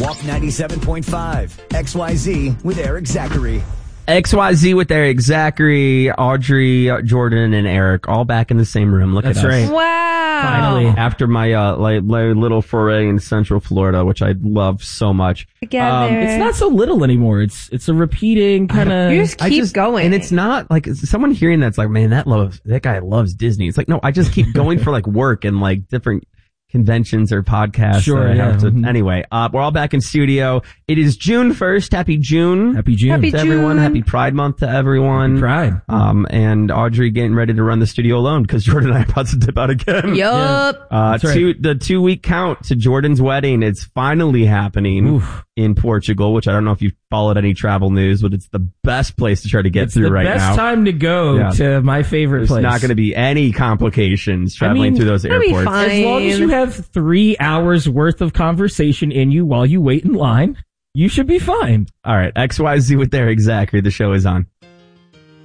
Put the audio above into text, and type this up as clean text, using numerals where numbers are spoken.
Walk 97.5. XYZ with Eric Zachary. XYZ with Eric Zachary, Audrey, Jordan, and Eric, all back in the same room. Look at us. That's right. Wow. Finally. After my little foray in Central Florida, which I love so much. Together. It's not so little anymore. It's a repeating kind of. You just keep going. And it's not like someone hearing that's like, man, that guy loves Disney. It's like, no, I just keep going for like work and like different conventions or podcasts. Sure, that I have to. yeah. Anyway, we're all back in studio. It is June 1st. Happy June. Happy June. Happy to everyone. June. Happy Pride Month to everyone. Pride. And Audrey getting ready to run the studio alone because Jordan and I are about to dip out again. Yup. That's right. The 2-week count to Jordan's wedding. It's finally happening in Portugal, which I don't know if you've followed any travel news, but it's the best place to try to get through right now. It's the best time to go to my favorite There's place. not going to be any complications traveling through those it'll be airports. fine. As long as you have 3 hours worth of conversation in you while you wait in line, you should be fine. All right. XYZ with Eric Zachary. The show is on.